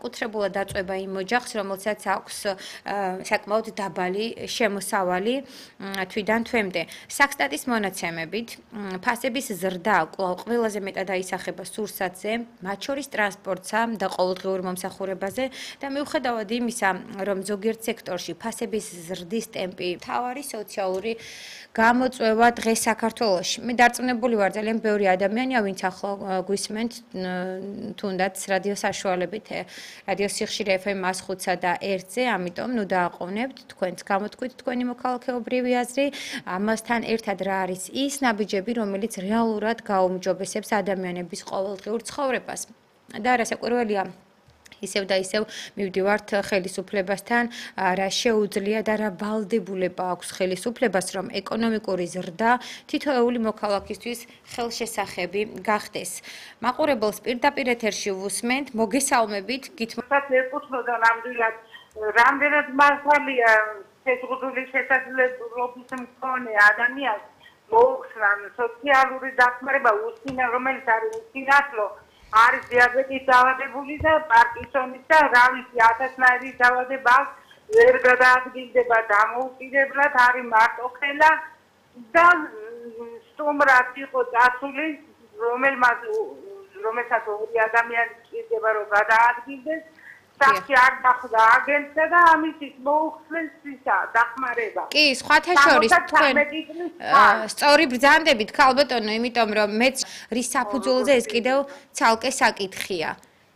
განსაკუთრებულად დაწვება იმ ოჯახს, რომელსაც აქვს საკმაოდ დაბალი შემოსავალი თვიდან თვემდე. Საქსტატის მონაცემებით, ფასების ზრდა კვლავ ყველაზე მეტად აისახება სურსათზე, მათ შორის ტრანსპორტსა და ყოველდღიურ მომსახურებაზე და მიუხედავად იმისა, რომ ზოგიერთ სექტორში ფასების ზრდის ტემპი მთავარი სოციალური გამოწვევა დღეს საქართველოში. მე დარწმუნებული ვარ, ძალიან ბევრი ადამიანია, ვინც ახლა გვისმენთ თუნდაც რადიო საშუალებით, რადიო სიხშირე FM 105-სა და 1-ზე, ამიტომ დააყოვნებთ თქვენს გამოთქვით თქვენი მოქალაქეობრივი აზრი. ამასთან ერთად რა არის ის ნაბიჯები, რომელიც რეალურად გაუმჯობესებს ადამიანების ყოველდღიურ ცხოვრებას. და რასაკვირველია, ისევ და ისევ მივდივართ ხელისუფლებასთან, რა შეუძლია და რა ვალდებულება აქვს ხელისუფლებას, რომ ეკონომიკური ზრდა თითოეული მოქალაქისთვის ხელშესახები გახდეს. მაყურებელს პირდაპირ ეთერში ვუსმენთ, მოგესალმებით, გითხრათ ეკუთვნოდა ნამდვილად რამდენად მართალია შეზღუდული შესაძლებლობის მქონე ადამიანს მოუხსნან სოციალური დახმარება უსინა, რომელიც არის უსინათლო, არის დიაბეტის დაავადებული და პარკინსონის და რა ვიცი, ათასნაირი დაავადება ვერ გადაადგილდება დამოუკიდებლად, არის მარტოხელა და სტუმრად იყო წასული, რომელსაც ორი ადამიანი ჭირდება, რომ გადაადგილდეს. სახში არ დახვდა აგენტსა და ამისთვის მოუხსნეს დახმარება. კი, სხვათა შორის თქვენ სწორი ბრძანდებით, ქალბატონო, იმიტომ რომ მეც რის საფუძველზე ეს კიდევ ცალკე საკითხია.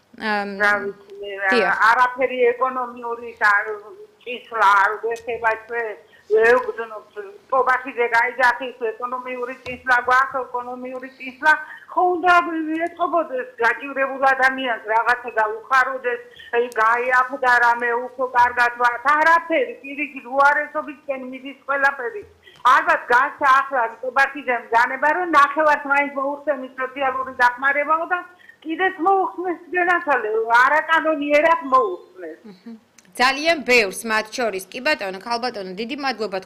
არაფერი ეკონომიური ჭისლა არ გვეხება ჩვენ ვეუბნოთ, პობახიზე გაიძახის ეკონომიური ჭისლა გვაქვს, ეკონომიური ჭისლა ხო უნდა ვიეთყობოდეს გაჭირებულ ადამიანს რაღაცა და უხაროდეს, გაიაფდა რამე უფრო კარგად ვართ, არაფერი, პირიქით უარესობისკენ მიდის ყველაფერი. ალბათ გასა ახლა პობახიძემ განება, რომ ნახევარს მაინც მოუხსენეს სოციალური დახმარებაო და კიდეც მოუხსნეს განათალე, არაკანონიერად მოუხსნეს. ძალიან ბევრს მათ შორის. კი ბატონო, ქალბატონო, დიდი მადლობა